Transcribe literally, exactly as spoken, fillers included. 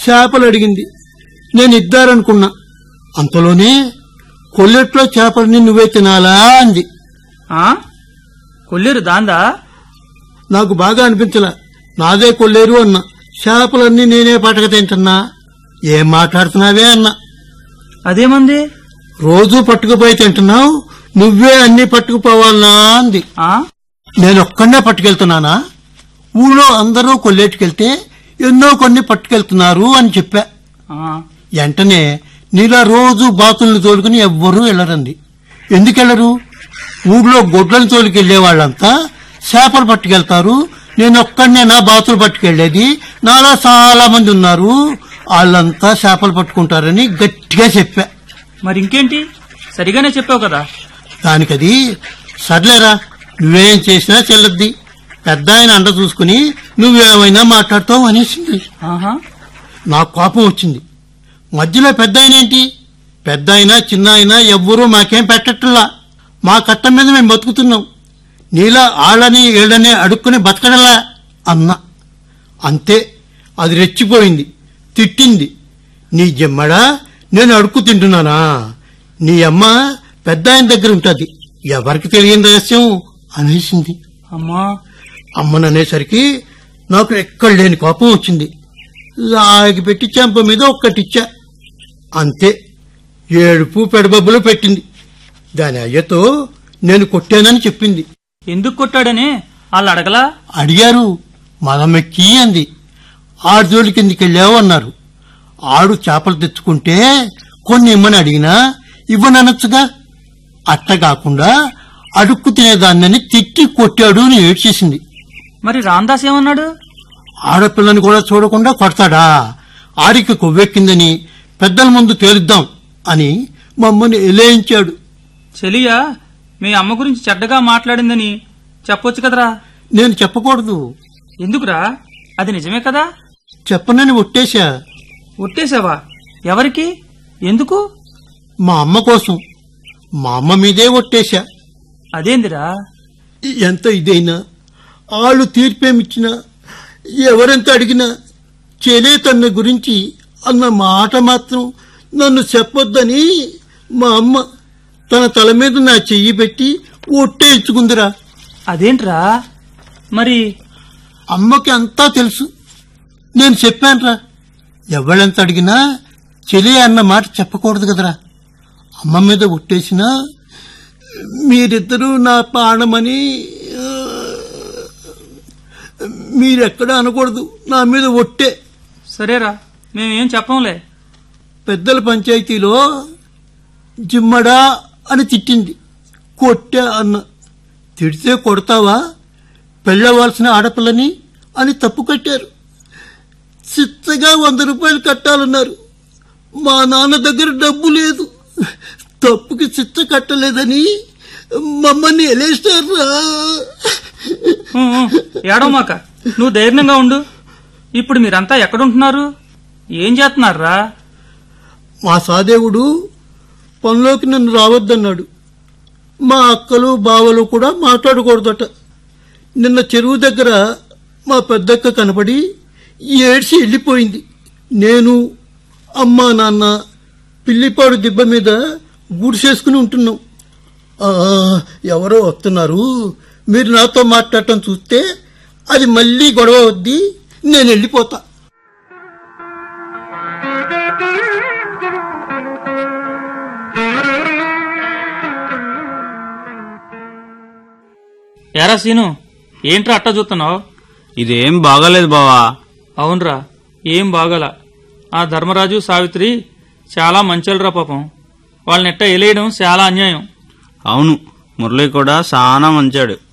చేపలు అడిగింది. నేను ఇద్దారనుకున్నా. అంతలోనే కొల్లెట్లో చేపలని నువ్వే తినాలా అంది. కొల్లేరు దాందా? నాకు బాగా అనిపించలా. నాదే కొల్లేరు అన్నా. చేపలన్నీ నేనే పట్టక తింటున్నా. ఏం మాట్లాడుతున్నావే అన్నా. అదేమంది? రోజూ పట్టుకుపోయి తింటున్నావు, నువ్వే అన్ని పట్టుకుపోవాలనా అంది. నేనొక్కడే పట్టుకెళ్తున్నానా? ఊళ్ళో అందరూ కొల్లేటికెళ్తే ఎన్నో కొన్ని పట్టుకెళ్తున్నారు అని చెప్పా. వెంటనే నీలా రోజు బాతుల్ని తోలుకుని ఎవ్వరూ వెళ్లరండి. ఎందుకెళ్లరు? ఊళ్ళో గొడ్లను తోలుకెళ్లే వాళ్ళంతా చేపలు పట్టుకెళ్తారు. నేనొక్కడనే నా బాతులు పట్టుకెళ్లేది. నాలా చాలా మంది ఉన్నారు, వాళ్ళంతా చేపలు పట్టుకుంటారని గట్టిగా చెప్పా. మరి ఇంకేంటి, సరిగానే చెప్పావు కదా. దానికది సర్లేరా, నువ్వేం చేసినా చెల్లద్ది. పెద్ద ఆయన అండ చూసుకుని నువ్వేమైనా మాట్లాడతావు అనేసింది. నాకు కోపం వచ్చింది. మధ్యలో పెద్ద ఆయన ఏంటి? పెద్ద అయినా చిన్న అయినా ఎవ్వరూ మాకేం పెట్టట్లా. మా కట్టం మీద మేము బతుకుతున్నాం. నీలా ఆళ్ళని ఏళ్ళని అడుక్కుని బతకడలా అన్నా. అంతే, అది రెచ్చిపోయింది, తిట్టింది. నీ జమ్మడా, నేను అడుక్కు తింటున్నానా? నీ అమ్మ పెద్ద ఆయన దగ్గర ఉంటుంది, ఎవరికి తెలియని రహస్యం అనేసింది. అమ్మా అమ్మననేసరికి నాకు ఎక్కడ లేని కోపం వచ్చింది. లాగి పెట్టి చెంప మీద ఒక్కటిచ్చా. అంతే, ఏడుపు పెడబబ్బులు పెట్టింది. దాని అయ్యతో నేను కొట్టానని చెప్పింది. ఎందుకు కొట్టాడని వాళ్ళు అడగలా? అడిగారు. మదమెక్కి అంది. ఆడు జోలి కిందికెళ్ళావు అన్నారు. ఆడు చేపలు తెచ్చుకుంటే కొన్ని ఇమ్మని అడిగినా ఇవ్వననొచ్చుగా. అట్ట కాకుండా అడుక్కు తినేదాన్నని తిట్టి కొట్టాడు అని ఏడ్చేసింది. మరి రామదాస్ ఏమన్నాడు? ఆడపిల్లని కూడా చూడకుండా కొడతాడా? ఆడికి కొవ్వెక్కిందని పెద్దల ముందు తేలుద్దాం అని మమ్మల్ని ఎలేయించాడు. చెలియా మీ అమ్మ గురించి చెడ్డగా మాట్లాడిందని చెప్పొచ్చు కదరా. నేను చెప్పకూడదు. ఎందుకురా? అది నిజమే కదా. చెప్పనని ఒట్టేశా. ఒట్టేశావా? ఎవరికి? ఎందుకు? మా అమ్మ కోసం. మా అమ్మ మీదే ఒట్టేశా. అదేందిరా? ఎంత ఇదైనా, ఆళ్ళు తీర్పేమిచ్చినా, ఎవరెంత అడిగినా చెలే తన గురించి అన్న మాట మాత్రం నన్ను చెప్పొద్దని మా అమ్మ తన తల మీద నా చెయ్యి పెట్టి ఒట్టేయించుకుందిరా. అదేంట్రా? మరి అమ్మకి అంతా తెలుసు. నేను చెప్పానురా, ఎవళ్ళెంత అడిగినా చెలి అన్న మాట చెప్పకూడదు కదరా. అమ్మ మీద ఒట్టేసినా మీరిద్దరూ నా ప్రాణమని మీరెక్కడా అనకూడదు. నా మీద ఒట్టే. సరేరా, మేమేం చెప్పంలే. పెద్దల పంచాయతీలో జిమ్మడా అని తిట్టింది. కొట్టా అన్న. తిడితే కొడతావా? పెళ్ళవలసిన ఆడపిల్లని అని తప్పు కట్టారు. చిత్తగా వంద రూపాయలు కట్టాలన్నారు. మా నాన్న దగ్గర డబ్బు లేదు. తప్పుకి చిత్త కట్టలేదని మమ్మల్ని ఎలేస్తారా. ఏడవమాక, నువ్వు ధైర్యంగా ఉండు. ఇప్పుడు మీరంతా ఎక్కడుంటున్నారు? ఏం చేస్తున్నారా? మా సాదేవుడు పనిలోకి నన్ను రావద్దన్నాడు. మా అక్కలు బావలు కూడా మాట్లాడకూడదట. నిన్న చెరువు దగ్గర మా పెద్దక్క కనపడి ఏడ్చి వెళ్ళిపోయింది. నేను అమ్మా నాన్న పిల్లిపాడు దిబ్బ మీద గుడిసేసుకుని ఉంటున్నాం. ఎవరో వస్తున్నారు, మీరు నాతో మాట్లాడటం చూస్తే అది మళ్ళీ గొడవ వద్ది, నేను వెళ్ళిపోతా. ఏరా సీను, ఏంట్రా అట్ట చూస్తున్నావు? ఇదేం బాగాలేదు బావా. అవునరా, ఏం బాగాల. ఆ ధర్మరాజు సావిత్రి చాలా మంచోళ్ళరా పాపం. వాళ్ళని ఎట్ట ఎలేయడం చాలా అన్యాయం. అవును, మురళి కూడా చాలా మంచాడు.